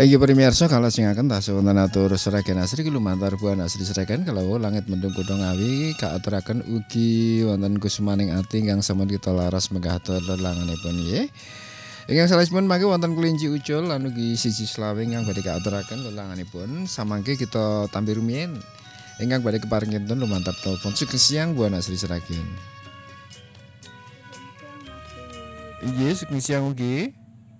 Iki pamirsa kalau sing akan tasih wonten atur seragen asri ki lumantar buan asri seragen kalau langit mendung kutha ngawi kaaturaken ugi wonten kusumaning ati ingkang sampun kita laras megahatur lelanganipun nggih. Ingkang salehipun mangke wonten kelinci ucul lan ugi siji slawe ingkang badhe kaaturaken lelanganipun samangke kita tampi rumiyin ingkang badhe keparingipun lumantar telepon sugeng siang buan asri seragen. Inggih sugeng siang ugi.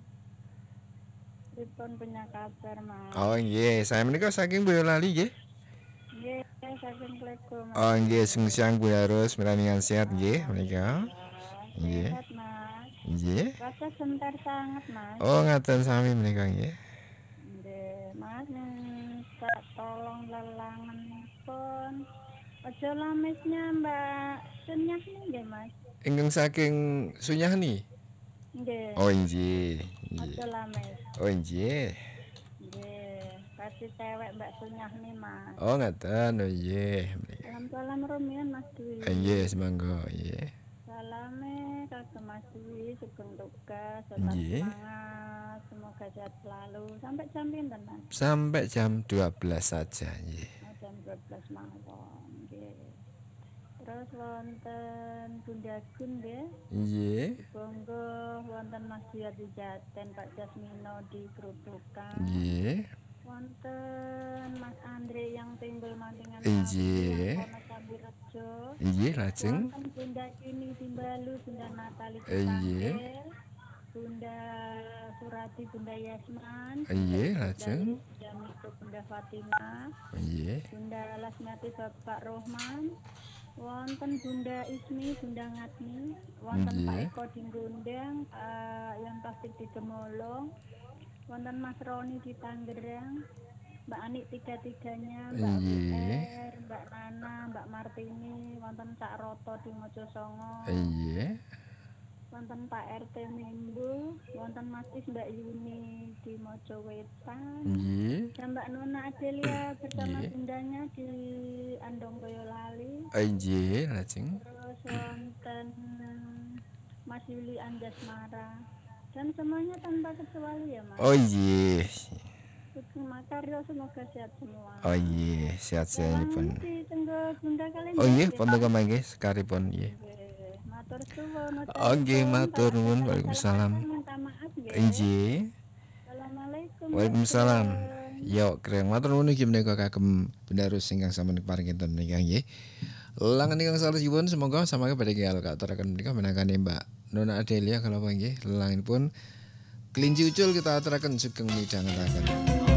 Pripun punya kabar, Mas? Oh nggih, saya menika saking Boyolali nggih. Nggih, saking Klego, Mas. Oh nggih, sugeng siang Bu Harus, milaningan sehat nggih menika. Nggih. Sehat, Mas. Nggih. Rasa sebentar sangat, Mas. Oh ngaten sami menika nggih. Nggih, Mas, tak tolong lelanganipun. Aja lamesnya Mbak Sunyah nggih, Mas. Ingkang saking Sunyahni. Nggih. Oh nggih. Aja lames. Oh nggih. Nggih, kasih cewek Mbak Sunyah nih, Mas. Oh ngaten, oh nggih. Salam rumiyin Mas Dwi. Nggih, semangga nggih. Salame kagem Mas Dwi, sugeng tugas, tetap Nggih. semangat, semoga sehat selalu. Sampai jam pinten, Mas? Sampai jam 12 saja nggih. Jam 12 mawon, nggih. Terus wonten Bunda Gun nggih. Nggih. Bonggo wonten Mas Diyati Jaten, Pak Jasmino di Grobogan. Nggih. Wonten Mas Andre yang timbul mantingan Nggih. Kono Sambirejo. Nggih, lajeng. Wonten Bunda Kini Timbalu, Bunda Natali Nggih. Dipanggil, Bunda Surati, Bunda Yasman, Nggih, lajeng. Bunda Miko, Bunda Fatimah, Nggih. Bunda Lasmiati, Bapak Rohman, wonten Bunda Ismi, Bunda Ngatmi, wonten Pak Nggih. Eko di Gondang, yang plastik di Gemolong, wonten Mas Roni di Tangerang, Mbak Anik tiga-tiganya, Mbak Nggih. UR, Mbak Nana, Mbak Martini, wonten Cak Roto di Mojosongo, Nggih. wonten Pak RT Mimbu, wonten Mas Is, Mbak Yuni di Mojo Wetan, Nggih. dan Mbak Nona Adelia bersama Nggih. bundanya di Andong Boyolali. Nggih, lajeng. Terus wonten Mas Yuli Anjasmara, dan semuanya tanpa kecuali ya, Mas. Oh nggih. Sugeng makarya, semoga sehat semua. Oh nggih, sehat-sehatipun. Di tenggo Bunda kalian. Oh nggih, pun tenggo mangke sekaripun nggih. Matur suwun. Oh nggih, matur nuwun. Waalaikumsalam. Minta maaf nggih. Nggih. Assalamualaikum. Waalaikumsalam. Yo, kreng matur nuwun iki menika kagem Bunda Rus ingkang sampun paringipun menika nggih. Lelangan ingkang salehipun semoga samangke badhe katuraken menika menangani Mbak Nona Adelia kalau nggih lelanganipun kelinci ucul kita aturaken sugeng midhangetaken.